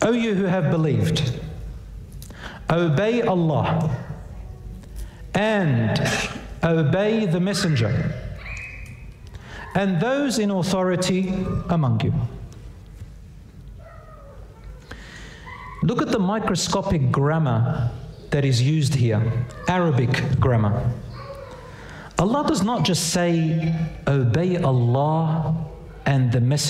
O you who have believed, obey Allah and obey the Messenger and those in authority among you. Look at the microscopic grammar that is used here, Arabic grammar. Allah does not just say, obey Allah and the Messenger